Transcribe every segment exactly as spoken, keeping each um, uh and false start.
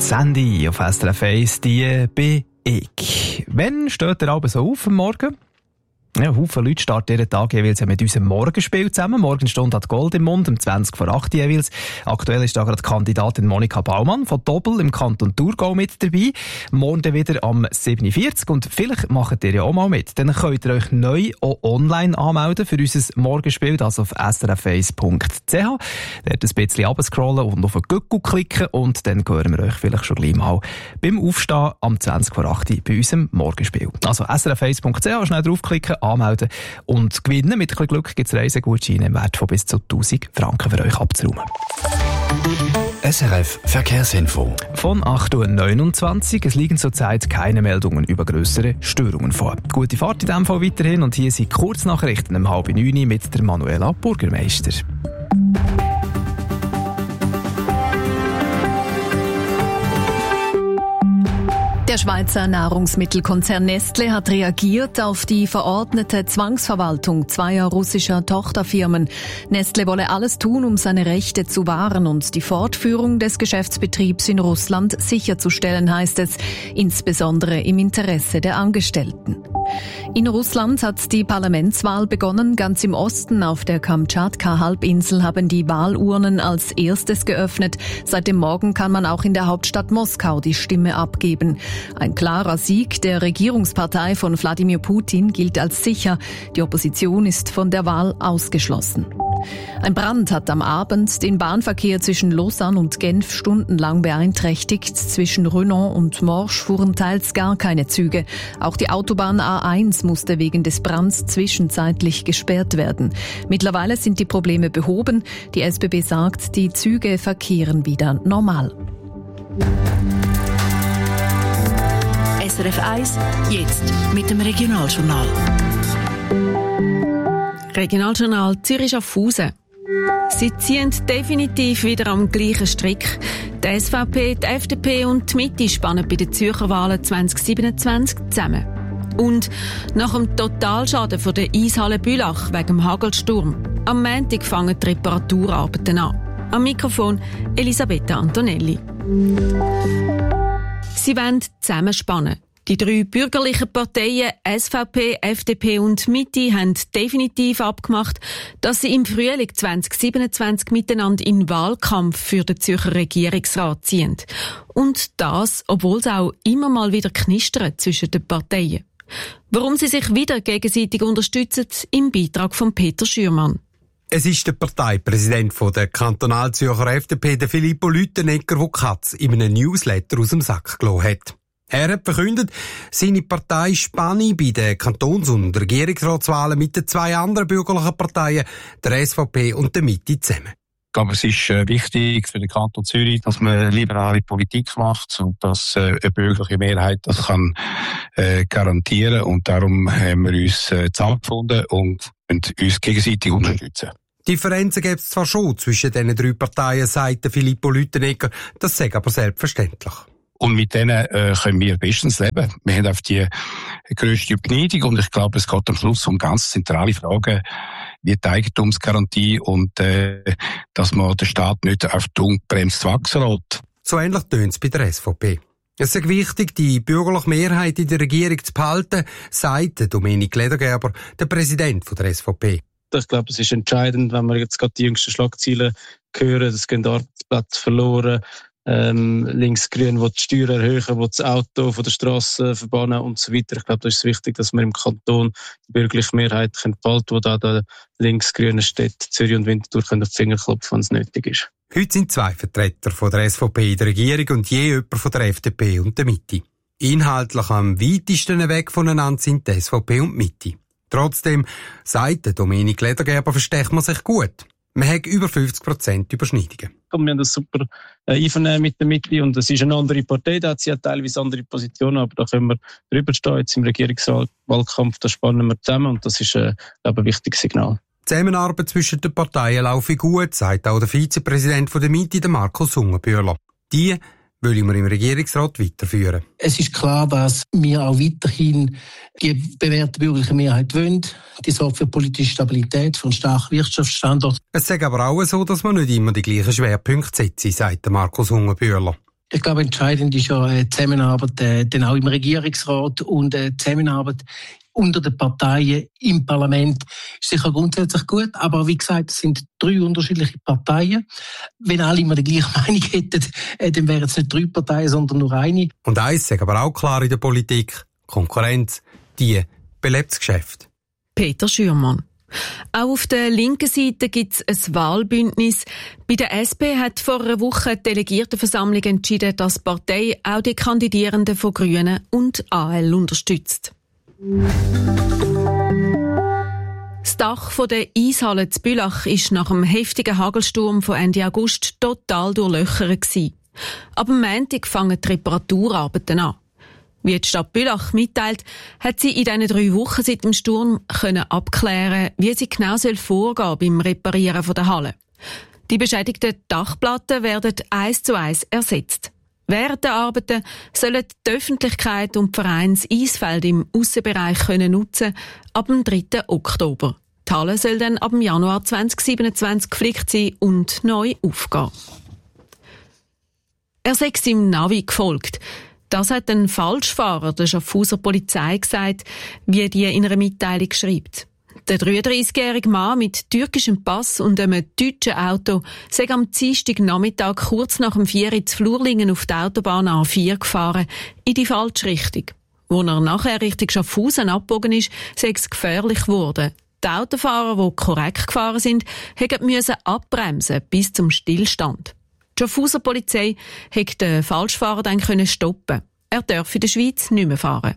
Sandy auf S R F eins, die bin ich. Wann steht der Abend so auf am Morgen? Ja, Haufen Leute starten jeden Tag jeweils mit unserem Morgenspiel zusammen. Morgenstunde hat Gold im Mund, um zwanzig vor acht jeweils. Aktuell ist da gerade Kandidatin Monika Baumann von Doppel im Kanton Thurgau mit dabei. Morgen dann wieder am sieben Uhr vierzig und vielleicht macht ihr ja auch mal mit. Dann könnt ihr euch neu auch online anmelden für unser Morgenspiel, das auf s r f eins punkt c h. Dort ein bisschen runterscrollen und auf den Guckel klicken und dann hören wir euch vielleicht schon gleich mal beim Aufstehen am zwanzig vor acht bei unserem Morgenspiel. Also s r f eins punkt c h, schnell draufklicken, anmelden und gewinnen. Mit ein bisschen Glück gibt es Reisegutscheine im Wert von bis zu tausend Franken für euch abzuräumen. S R F Verkehrsinfo. Von acht Uhr neunundzwanzig. Es liegen zurzeit keine Meldungen über grössere Störungen vor. Gute Fahrt in diesem Fall weiterhin und hier sind Kurznachrichten um halb neun mit der Manuela Burgermeister. Der Schweizer Nahrungsmittelkonzern Nestlé hat reagiert auf die verordnete Zwangsverwaltung zweier russischer Tochterfirmen. Nestlé wolle alles tun, um seine Rechte zu wahren und die Fortführung des Geschäftsbetriebs in Russland sicherzustellen, heißt es, insbesondere im Interesse der Angestellten. In Russland hat die Parlamentswahl begonnen. Ganz im Osten auf der Kamtschatka-Halbinsel haben die Wahlurnen als erstes geöffnet. Seit dem Morgen kann man auch in der Hauptstadt Moskau die Stimme abgeben. Ein klarer Sieg der Regierungspartei von Wladimir Putin gilt als sicher. Die Opposition ist von der Wahl ausgeschlossen. Ein Brand hat am Abend den Bahnverkehr zwischen Lausanne und Genf stundenlang beeinträchtigt. Zwischen Renan und Morges fuhren teils gar keine Züge. Auch die Autobahn A eins musste wegen des Brands zwischenzeitlich gesperrt werden. Mittlerweile sind die Probleme behoben. Die S B B sagt, die Züge verkehren wieder normal. S R F eins, jetzt mit dem Regionaljournal. Regionaljournal Zürich-Schaffhausen. Sie ziehen definitiv wieder am gleichen Strick. Die S V P, die F D P und die Mitte spannen bei den Zürcher Wahlen zwanzig siebenundzwanzig zusammen. Und nach dem Totalschaden von der Eishalle Bülach wegen dem Hagelsturm. Am Montag fangen die Reparaturarbeiten an. Am Mikrofon Elisabetta Antonelli. Sie wollen zusammenspannen. Die drei bürgerlichen Parteien S V P, F D P und Mitte haben definitiv abgemacht, dass sie im Frühling zwanzig siebenundzwanzig miteinander in den Wahlkampf für den Zürcher Regierungsrat ziehen. Und das, obwohl es auch immer mal wieder knistert zwischen den Parteien. Warum sie sich wieder gegenseitig unterstützen, im Beitrag von Peter Schürmann. Es ist der Parteipräsident von der Kantonalzürcher F D P, der Filippo Lüttenegger, der Katz in einem Newsletter aus dem Sack gelassen hat. Er hat verkündet, seine Partei spanne bei den Kantons- und Regierungsratswahlen mit den zwei anderen bürgerlichen Parteien, der S V P und der Mitte, zusammen. Ich glaube, es ist äh, wichtig für den Kanton Zürich, dass man liberale Politik macht und dass äh, eine bürgerliche Mehrheit das kann äh, garantieren. Und darum haben wir uns äh, zusammengefunden und, und uns gegenseitig unterstützen. Differenzen gibt es zwar schon zwischen diesen drei Parteien, sagt Filippo Lüttenegger, das sei aber selbstverständlich. Und mit denen äh, können wir bestens leben. Wir haben auf die grösste Begneigung und ich glaube, es geht am Schluss um ganz zentrale Fragen wie die Eigentumsgarantie und äh, dass man den Staat nicht auf die Ungebremst wachsen lässt. So ähnlich tönt es bei der S V P. Es ist wichtig, die bürgerliche Mehrheit in der Regierung zu behalten, sagt Dominik Ledergerber, der Präsident der S V P. Ich glaube, es ist entscheidend, wenn wir jetzt gerade die jüngsten Schlagzeilen hören, es gehen Arbeitsplätze verloren, ähm, Linksgrün will die Steuern erhöhen, will das Auto von der Straße verbannen und so weiter. Ich glaube, das ist wichtig, dass wir im Kanton die bürgerliche Mehrheit behalten können, die da den linksgrünen Städten Zürich und Winterthur auf die Finger klopfen, wenn es nötig ist. Heute sind zwei Vertreter von der S V P in der Regierung und je jemand von der F D P und der Mitte. Inhaltlich am weitesten weg voneinander sind die S V P und die Mitte. Trotzdem, sagt Dominik Ledergerber, versteht man sich gut. Man hat über fünfzig Prozent Überschneidungen. Wir haben das super Einvernehmen mit der Mitte und es ist eine andere Partei, da hat sie ja teilweise andere Positionen, aber da können wir drüber stehen. Jetzt im Regierungswahlkampf, da spannen wir zusammen und das ist äh, glaube ich, ein wichtiges Signal. Die Zusammenarbeit zwischen den Parteien laufe gut, sagt auch der Vizepräsident der Mitte, der Markus Ungenbühler. Die wollen wir im Regierungsrat weiterführen. Es ist klar, dass wir auch weiterhin die bewährte bürgerliche Mehrheit wollen. Die sorgt für politische Stabilität, für einen starken Wirtschaftsstandort. Es ist aber auch so, dass man nicht immer die gleichen Schwerpunkte setzt, sagt der Markus Ungenbühler. Ich glaube, entscheidend ist ja die Zusammenarbeit äh, dann auch im Regierungsrat und äh, die Zusammenarbeit unter den Parteien im Parlament ist sicher grundsätzlich gut. Aber wie gesagt, es sind drei unterschiedliche Parteien. Wenn alle immer die gleiche Meinung hätten, äh, dann wären es nicht drei Parteien, sondern nur eine. Und eins ist aber auch klar in der Politik: Konkurrenz, die belebt das Geschäft. Peter Schürmann. Auch auf der linken Seite gibt es ein Wahlbündnis. Bei der S P hat vor einer Woche die Delegiertenversammlung entschieden, dass die Partei auch die Kandidierenden von Grünen und A L unterstützt. Das Dach der Eishalle zu Bülach war nach einem heftigen Hagelsturm von Ende August total durchlöchert. Ab dem Montag fangen die Reparaturarbeiten an. Wie die Stadt Bülach mitteilt, hat sie in diesen drei Wochen seit dem Sturm können abklären, wie sie genau vorgehen beim Reparieren der Halle. Die beschädigten Dachplatten werden eins zu eins ersetzt. Während der Arbeiten sollen die Öffentlichkeit und die Vereine das Eisfeld im Aussenbereich können nutzen, ab dem dritten Oktober. Die Halle soll dann ab dem Januar zwanzig siebenundzwanzig geflickt sein und neu aufgehen. Er sei seinem Navi gefolgt. Das hat ein Falschfahrer der Schaffhauser Polizei gesagt, wie die in einer Mitteilung schreibt. Der dreiunddreißigjährige Mann mit türkischem Pass und einem deutschen Auto sei am Dienstagnachmittag kurz nach dem vier in Flurlingen auf der Autobahn A vier gefahren, in die falsche Richtung. Wo er nachher Richtung Schaffhausen abgebogen ist, sei es gefährlich geworden. Die Autofahrer, die korrekt gefahren sind, mussten abbremsen bis zum Stillstand. Die Schaffhauser Polizei hätte den Falschfahrer dann können stoppen. Er darf in der Schweiz nicht mehr fahren.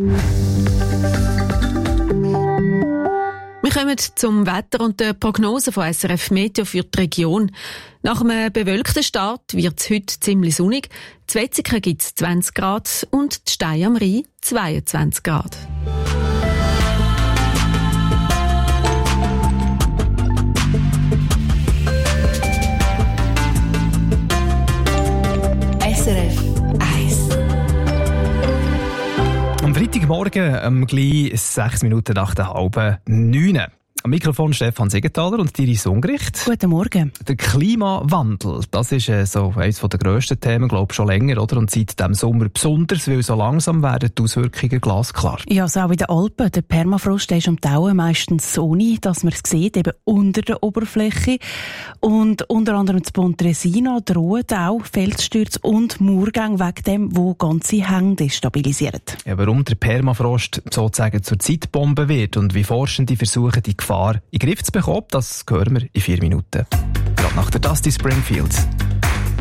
Wir kommen zum Wetter und der Prognose von S R F Meteo für die Region. Nach einem bewölkten Start wird es heute ziemlich sonnig. In Wetzikon gibt es zwanzig Grad und die Stein am Rhein zweiundzwanzig Grad. S R F eins. Am Freitagmorgen um gleich sechs Minuten nach der halben neun. Am Mikrofon Stefan Siegenthaler und Iris Ungericht. Guten Morgen. Der Klimawandel, das ist äh, so eines der grössten Themen, glaube ich, schon länger, oder? Und seit dem Sommer besonders, weil so langsam werden die Auswirkungen glasklar. Ja, so auch in den Alpen. Der Permafrost ist am Tauen meistens ohne, dass man es sieht, eben unter der Oberfläche. Und unter anderem in Pontresina drohen auch Felsstürze und Murgänge wegen dem, wo ganze Hänge destabilisieren. Ja, warum der Permafrost sozusagen zur Zeitbombe wird und wie Forschende versuchen, die Gefahr in den Griff zu bekommen, das hören wir in vier Minuten. Gerade nach der Dusty Springfield.